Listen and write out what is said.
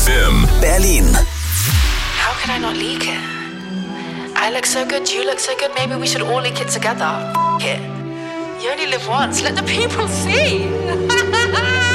FM Berlin. How could I not leak it? I look so good, you look so good, maybe we should all leak it together. F*** it. You only live once, let the people see.